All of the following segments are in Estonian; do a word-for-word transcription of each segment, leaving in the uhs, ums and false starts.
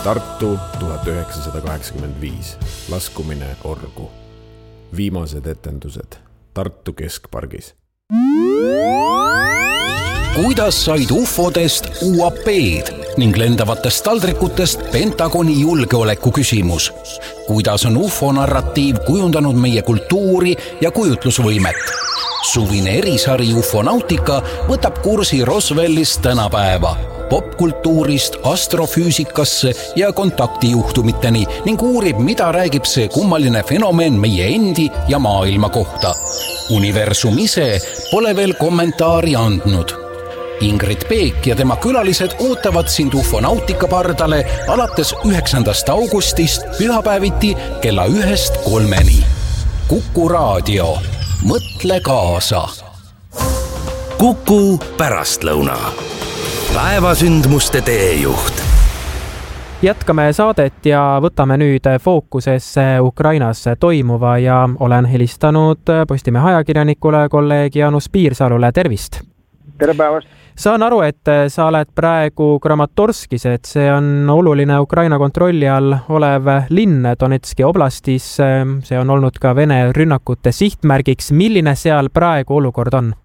Tartu tuhat üheksasada kaheksakümmend viis. Laskumine orgu. Viimased etendused Tartu keskpargis. Kuidas said ufodest U A P-d ning lendavatest taldrikutest Pentagoni julgeoleku küsimus? Kuidas on ufo-narratiiv kujundanud meie kultuuri ja kujutlusvõimet? Suvine erisari Ufonautika võtab kursi Roswellist tänapäeva, popkultuurist astrofüüsikasse ja kontaktijuhtumiteni ning uurib, mida räägib see kummaline fenomen meie endi ja maailma kohta. Universum ise pole veel kommentaari andnud. Ingrid Peek ja tema külalised ootavad sind Ufonautika pardale alates üheksandast augustist pühapäeviti kella ühest kolmeni. Kuku raadio. Mõtle kaasa. Kuku pärastlõuna. Päevasündmuste teejuht. Jätkame saadet ja võtame nüüd fookusesse Ukrainas toimuva ja olen helistanud Postimehe ajakirjanikule kolleeg Jaanus Piirsalule. Tervist! Tere päevast! Saan aru, et sa oled praegu Kramatorskis, et see on oluline Ukraina kontrolli all olev linn Donetski oblastis. See on olnud ka Vene rünnakute sihtmärgiks. Milline seal praegu olukord on?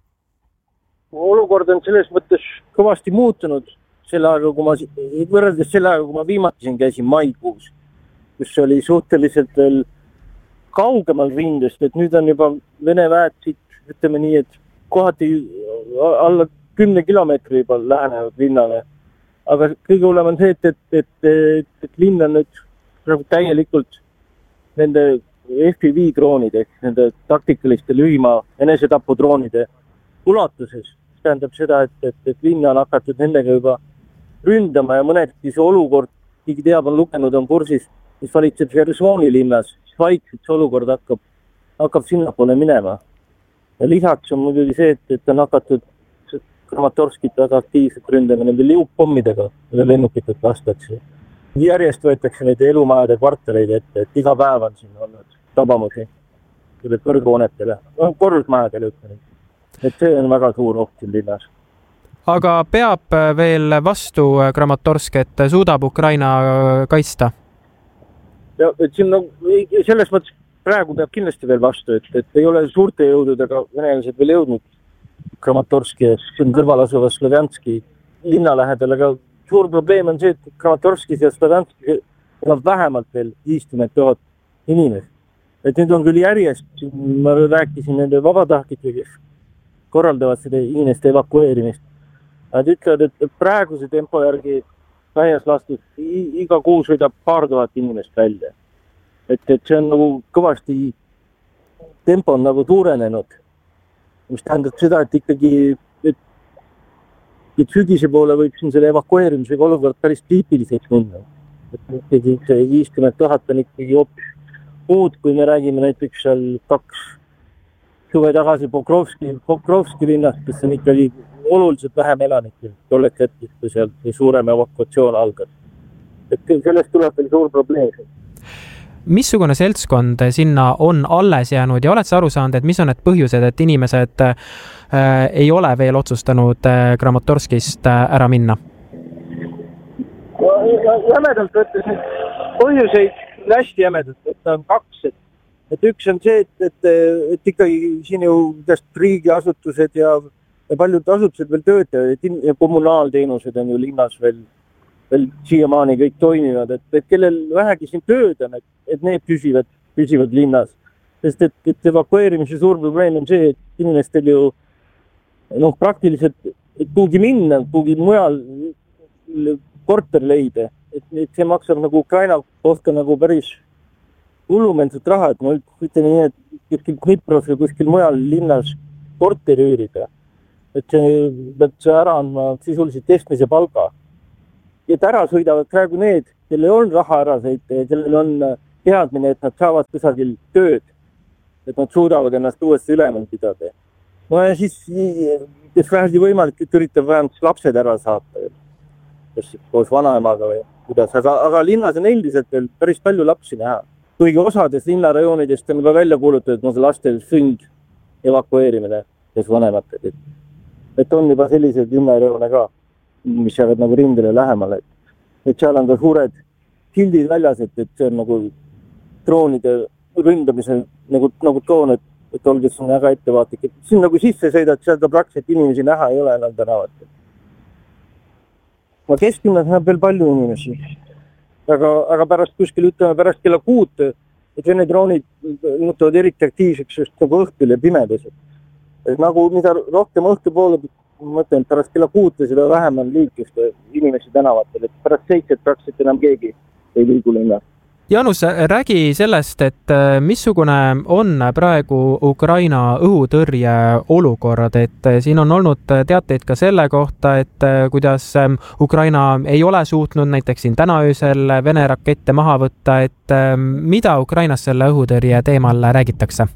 Olukord on selles mõttes kõvasti muutunud selle aega, kui ma, võrreldes selle aega, kui ma viimati siin käisin maikuus, kus oli suhteliselt veel kaugemal rindest, et nüüd on juba Vene väed siit, ütleme nii, et kohati alla kümne kilomeetri juba lähenevad linnale. Aga kõige hullem on see, et, et, et, et, et linn on nüüd täielikult nende F P V-droonide, nende taktikaliste lühima enesetapudroonide ulatuses. See tähendab seda, et, et, et linna on hakatud nendega juba ründama ja mõnedki see olukord, keegi teab, on lugenud, on kursis, mis valitseb Žersoni linnas, siis vaikselt see olukord hakkab, hakkab sinnapoole minema. Ja lisaks on muidugi see, et, et on hakatud Kramatorskit väga aktiivselt ründama nende liupommidega, nende lennukitelt lastakse. Järjest võetakse neid elumajade kvartaleid ette, et iga päev on siin olnud tabamusi selle kõrghoonetele, korrusmajadele ütleme. Et see on väga suur oht siin linnas. Aga peab veel vastu Kramatorsk, et suudab Ukraina kaitsta? Ja, et siin on, selles mõttes praegu peab kindlasti veel vastu, et, et ei ole suurte jõududega venelased veel jõudnud Kramatorski ja siin kõrval asuva Slovjanski linna lähedal, aga suur probleem on see, et Kramatorskis ja Slovjanskis on vähemalt veel viiskümmend tuhat inimest. Et nüüd on küll järjest, ma rääkisin nende vabatahtlikega, kes korraldavad seda inimeste evakueerimist. Nad ütlevad, et praeguse tempo järgi väias lastus iga kuu sõidab paar tuhat inimest välja. Et, et see on nagu kõvasti, tempo on nagu suurenenud. Mis tähendab seda, et ikkagi et, et sügise poole võib siin selle evakueerimisega olukord päris tüüpiliseks minna. Et ikkagi see viiskümmend tuhat on ikkagi hoopis uud, kui me räägime näiteks seal kaks suve tagasi Pokrovski, Pokrovski linnast, kes on ikkagi oluliselt vähem elanikel tolleks hetkest, kui seal suurem evakuatsioon algas. Et sellest tuleb veel suur probleem. Missugune seltskond sinna on alles jäänud ja oled sa aru saanud, et mis on need põhjused, et inimesed äh, ei ole veel otsustanud äh, Kramatorskist äh, ära minna? Jämedalt võttes nüüd põhjuseid hästi jämedalt, et on kaks. Et, et üks on see, et, et, et ikkagi siin ju riigiasutused ja, ja paljud asutused veel töötavad ja kommunaalteenused on ju linnas veel veel siiamaani kõik toimivad, et, et kellel vähegi siin tööd on, et, et need püsivad, püsivad linnas. Sest et, et evakueerimise suur probleem on see, et inimestel ju noh, praktiliselt et kuhugi minna, kuhugi mujal korter leida. Et, et see maksab nagu Ukraina kohta nagu päris hullumensut raha, et ma ütlen nii, et kuskil Knipros või kuskil mujal linnas korteri üürida. Et see peab see ära andma sisuliselt keskmise palga. Ja ära sõidavad praegu need, kellel on raha ära sõita ja kellel on teadmine, et nad saavad kusagil tööd, et nad suudavad ennast uuesti ülemal pidada. No ja siis, kes vähegi võimalik, et üritab vähemalt lapsed ära saata, koos vanaemaga või kuidas, aga, aga linnas on endiselt veel päris palju lapsi näha. Kuigi osades linnarajoonidest on juba välja kuulutatud, et lastel sünd evakueerimine, kes vanemad. Et, et on juba sellised linnarajoone ka, mis jäävad nagu rindele lähemale. Et seal on ka suured skildid väljas, et, et see on nagu droonide ründamise nagu, nagu toon, et, et olge siin väga ettevaatlik. Et siin nagu sisse sõidad, seal ka praktiliselt inimesi näha ei ole enam tänavat. Ma kesklinnas näeb veel palju inimesi. Aga, aga pärast kuskil ütleme, pärast kella kuut, et Vene droonid muutuvad eriti aktiivseks just nagu õhtul ja pimedas. Et nagu mida rohkem õhtu poole, ma mõtlen, et pärast kella kuut seda vähem on liiklust inimesi tänavatel, et pärast seitset praktiliselt enam keegi ei liigu linna. Jaanus, räägi sellest, et missugune on praegu Ukraina õhutõrje olukord, et siin on olnud teateid ka selle kohta, et kuidas Ukraina ei ole suutnud näiteks siin täna öösel Vene rakette maha võtta, et mida Ukrainas selle õhutõrje teemal räägitakse?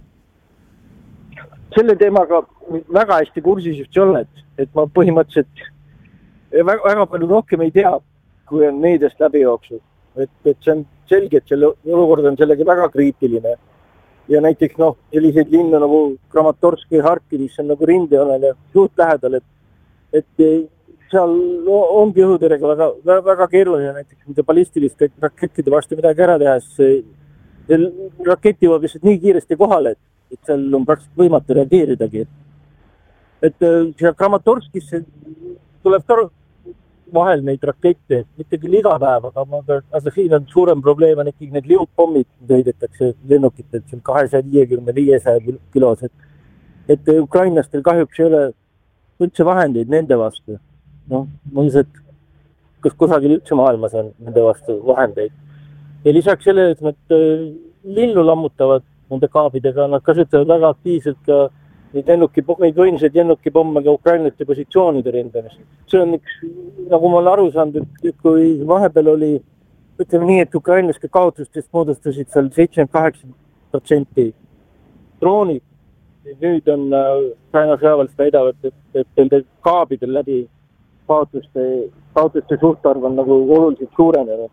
Selle teemaga väga hästi kursis just ei ole, et, et ma põhimõtteliselt väga, väga palju rohkem ei tea, kui on meediast läbi jooksul. Et, et see on selge, et selle olukord on sellega väga kriitiline. Ja näiteks noh, selliseid linna nagu Kramatorski ja Harki, mis on nagu rindejoonel ja suht lähedal, et, et seal ongi õhutõrjega väga, väga, väga keeruline näiteks mida ballistiliste rakettide vastu midagi ära teha, siis rakett jõuab lihtsalt nii kiiresti kohale, et, et seal on praktiliselt võimatu reageeridagi. Et, et Kramatorskisse tuleb ka vahel neid rakette, mitte küll iga päev, aga, aga siin on suurem probleem on ikkagi need liupommid heidetakse lennukitelt, see on kahesaja viiekümne viiesaja kilos, et, et ukrainlastel kahjuks ei ole üldse vahendeid nende vastu. Noh, mõnused, kus kusagil üldse maailmas on nende vastu vahendeid. Ja lisaks sellele, et nad linnu lammutavad nende kaabidega, nad kasutavad väga aktiivselt ka neid, lennuki, neid võimsaid lennukipomme ka ukrainlaste positsioonide rindamist. See on üks, nagu ma olen aru saanud, et kui vahepeal oli, ütleme nii, et ukrainlaste kaotustest moodustasid seal seitsekümmend kaheksa protsenti droonid. Nüüd on Ukraina sõjaväelast väidavad, et, et nende kaabidel läbi kaotuste, kaotuste suhtarv on nagu oluliselt suurenenud.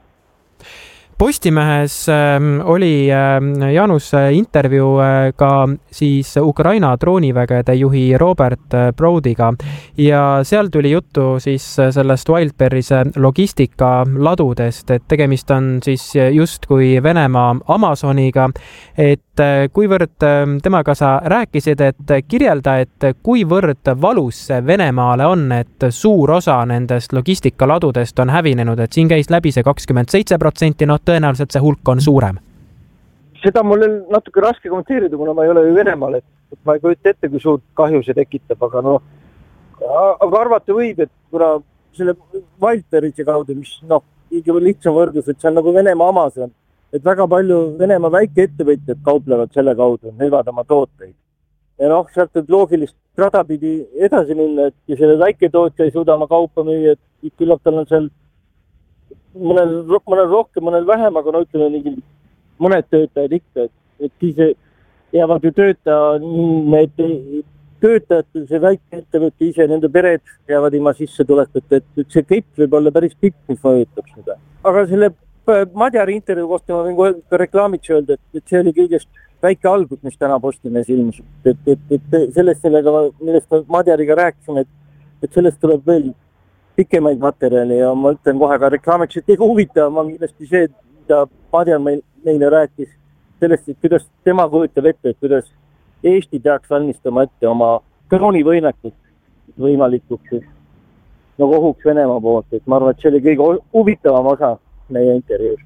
Postimehes oli Jaanus intervjuu ka siis Ukraina droonivägede juhi Robert Brodiga ja seal tuli juttu siis sellest Wildberry'se logistikaladudest, et tegemist on siis just kui Venemaa Amazoniga, et kuivõrd temaga sa rääkisid, et kirjelda, et kuivõrd valus see Venemaale on, et suur osa nendest logistikaladudest on hävinenud, et siin käis läbi see kakskümmend seitse protsenti, no tõenäoliselt see hulk on suurem. Seda mul on natuke raske kommenteerida, kuna ma ei ole ju Venemaal, et ma ei kujuta ette, kui suurt kahju see tekitab, aga no, aga arvata võib, et kuna selle Wildberry'se kaudu, mis noh, kõige lihtsam võrdus, et see on nagu Venemaa Amazon, et väga palju Venemaa väikeettevõtjad kauplevad selle kaudu, nevad oma tooteid. Ja noh, sealt on loogilist rada pidi edasi minna, et selle väiketootja ei suuda oma kaupa müüa, et küllap tal on seal mõnel, mõnel rohkem, mõnel vähem, aga no ütleme nii, mõned töötajad ikka, et, et siis jäävad ju töötaja, need töötajad, see väikeettevõtja ise, nende pered jäävad ilma sissetulekut, et see kepp võib olla päris pikk, mis mõjutab seda. Aga selle Madjari intervjuu kohta ma võin kohe ka reklaamiks öelda, et, et see oli kõigest väike algus, mis täna Postimees ilmus. Et, et, et sellest, sellega, millest ma Madjariga rääkisin, et, et sellest tuleb veel pikemaid materjali ja ma ütlen kohe ka reklaamiks, et ega huvitav on kindlasti see, mida Madjar meil, meile rääkis sellest, et kuidas tema kujutab ette, et kuidas Eesti peaks valmistama ette oma droonivõimekut võimalikuks nagu ohuks Venemaa poolt, et ma arvan, et see oli kõige huvitavam osa meie intervjuus.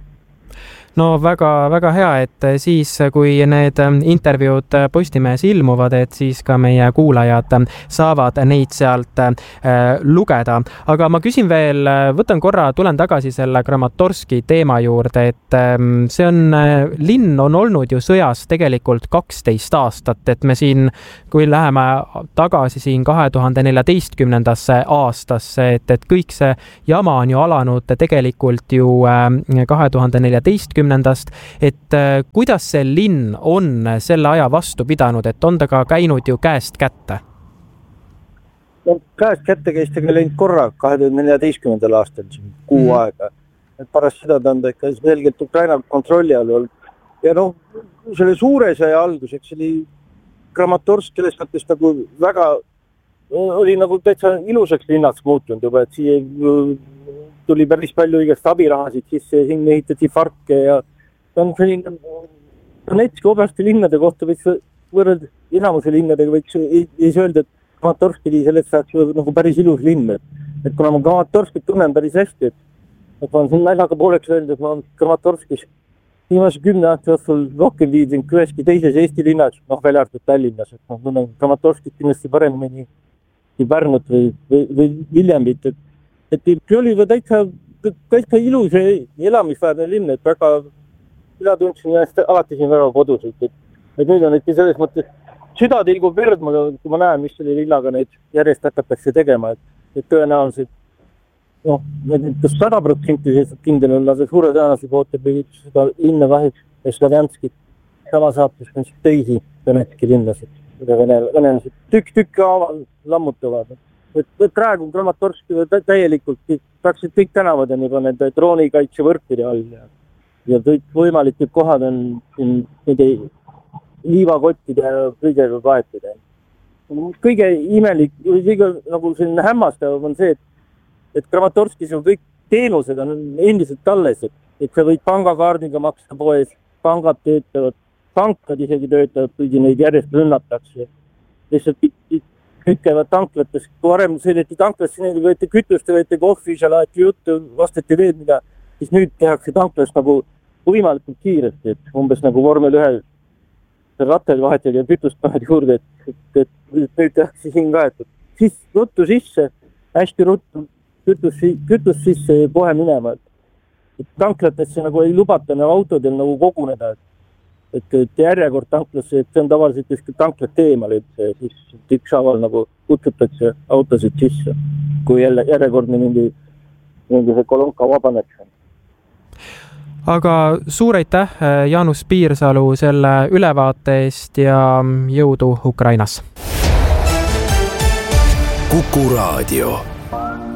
No väga, väga hea, et siis, kui need intervjuud Postimehes ilmuvad, et siis ka meie kuulajad saavad neid sealt lugeda. Aga ma küsin veel, võtan korra, tulen tagasi selle Kramatorski teema juurde, et see on, linn on olnud ju sõjas tegelikult kaksteist aastat, et me siin, kui läheme tagasi siin kahe tuhande neljateistkümnendasse aastasse, et, et kõik see jama on ju alanud tegelikult ju kahe tuhande neljateistkümnendast, et kuidas see linn on selle aja vastu pidanud, et on ta ka käinud ju käest kätte? No, käest kätte käis ta läinud korra kahe tuhande neljateistkümnendal aastal kuu mm. aega. Et pärast seda ta on ta ikka selgelt Ukraina kontrolli all olnud. Ja noh, selle suure sõja alguseks oli Kramatorsk selles mõttes nagu väga oli nagu täitsa ilusaks linnaks muutunud juba, et siia tuli päris palju igast abirahasid sisse ja sinna ehitati farke ja ta on selline Donetski oblasti linnade kohta võiks võrrelda enamuse linnadega võiks ei, ei öelda, et Kramatorski sellest saaks nagu päris ilus linn. Et kuna ma Kramatorskit tunnen päris hästi, et, et ma olen siin naljaga pooleks öelda, et ma olen Kramatorskis viimase kümne aasta jooksul rohkem viidinud kui üheski teises Eesti linnas, noh välja arvatud Tallinnas, et ma tunnen Kramatorskit kindlasti paremini kui Pärnut või, või, või Viljandit, et, et see oli täitsa, täitsa ilus ja elamisväärne linn, et väga, mina tundsin ennast alati siin väga koduselt, et, et nüüd on ikka selles mõttes, süda tilgub verd, kui ma näen, mis selle lillaga neid järjest hakatakse tegema, et, et tõenäoliselt noh, kas sada protsenti kindel on, aga suure tõenäoliselt ootab seda linna kahjuks ja Slavjanskit sama saates on teisi Donetski linnasid, mida venelased tükk-tükk haaval lammutavad. Et, et praegu Kramatorski täielikult praktiliselt kõik tänavad on juba nende droonikaitsevõrkide all ja, ja kõik võimalikud kohad on nende liivakottide ja kõigega kaetud. Kõige imelik, kõige nagu selline hämmastav on see, et et Kramatorskis on kõik teenused on endiselt alles, et, et sa võid pangakaardiga maksta poes, pangad töötavad, tankad isegi töötavad, kuigi neid järjest rünnatakse. Lihtsalt kõik käivad tanklates, kui varem sõideti tanklasse, neil võeti kütust, võeti kohvi, seal aeti juttu, vastati veel mida, siis nüüd tehakse tanklas nagu võimalikult kiiresti, et umbes nagu vormel ühe rattel vahetel ja kütust paned juurde, et, et, et nüüd tehakse siin ka, et siis ruttu sisse, hästi ruttu, kütus, kütus sisse kohe minema, et tanklatesse nagu ei lubata nagu autodel nagu koguneda, et, et järjekord tanklasse, et see on tavaliselt just tanklat teemal, et siis ükshaaval nagu kutsutakse autosid sisse, kui jälle järjekordne mingi, mingi see kolonka vabaneks. Aga suur aitäh, Jaanus Piirsalu, selle ülevaate eest ja jõudu Ukrainas! Kuku Raadio.